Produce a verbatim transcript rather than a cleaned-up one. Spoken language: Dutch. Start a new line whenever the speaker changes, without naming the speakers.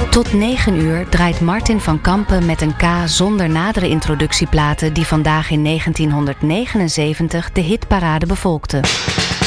Tot negen uur draait Martin van Kampen met een K zonder nadere introductieplaten die vandaag in negentienhonderdnegenenzeventig de hitparade bevolkte.